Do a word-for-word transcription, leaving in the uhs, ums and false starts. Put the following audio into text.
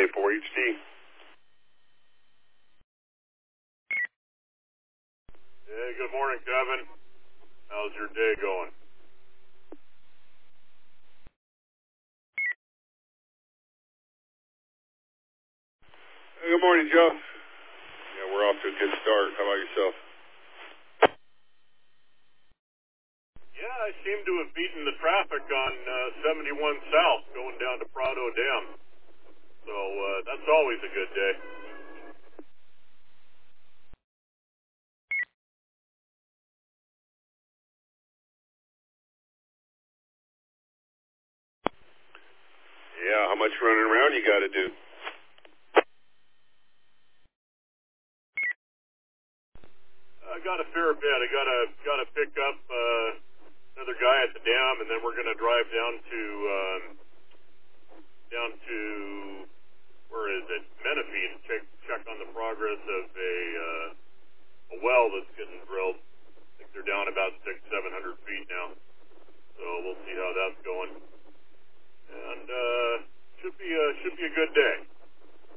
A four H D. Hey, good morning, Kevin. How's your day going? Hey, good morning, Joe. Yeah, we're off to a good start. How about yourself? Yeah, I seem to have beaten the traffic on uh, seventy-one South going down to Prado Dam. So uh, that's always a good day. Yeah, how much running around you got to do? I got a fair bit. I got to got to pick up uh, another guy at the dam, and then we're going to drive down to um, down to where is it? Menifee to check check on the progress of a uh, a well that's getting drilled. I think they're down about six seven hundred feet now. So we'll see how that's going. And uh, should be a, should be a good day.